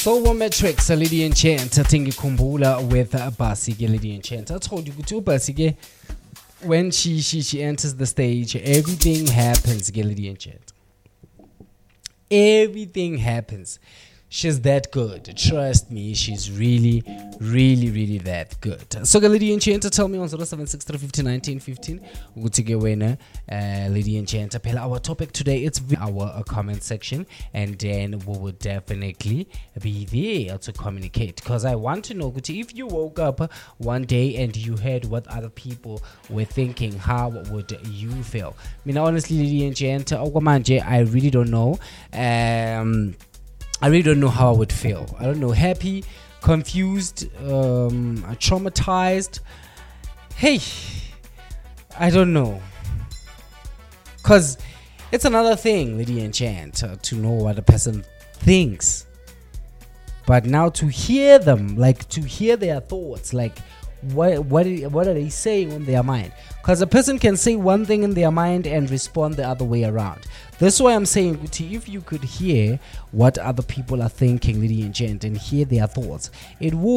Soul Metrics, Lady Enchant, Tingi Kumbula with Basige, Lady Enchant. I told you to Basige. When she enters the stage, everything happens, Lady Enchant. Everything happens. She's that good. Trust me, she's really, really, really that good. So, Lady Enchanter, tell me on 0763501915. Lady Enchanter. Our topic today, it's our comment section, and then we will definitely be there to communicate. Because I want to know, if you woke up one day and you heard what other people were thinking, how would you feel? I mean, honestly, Lady Enchanter, I really don't know. I really don't know how I would feel. I don't know, happy, confused, traumatized. Hey, I don't know. Because it's another thing, Lady Enchant, to know what a person thinks. But now to hear them, like to hear their thoughts, like what are they saying on their mind? Because a person can say one thing in their mind and respond the other way around. That's why I'm saying, if you could hear what other people are thinking, Lady Enchant, and hear their thoughts, it will